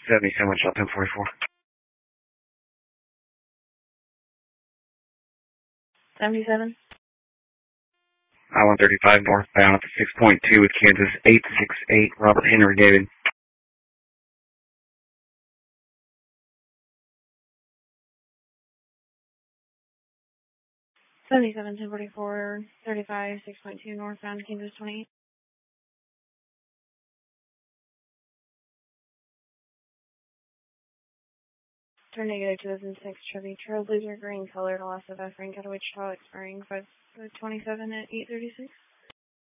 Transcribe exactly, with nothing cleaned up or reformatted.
seventy-seven, shot ten forty-four. seventy-seven. I one thirty-five northbound at the six point two with Kansas eight six eight, Robert Henry David. seventy-seven, ten forty-four, thirty-five, six point two northbound, Kansas twenty-eight. Turn negative two thousand six Chevy Trailblazer green colored Alaska F rank out of Wichita expiring five twenty-seven at eight thirty-six.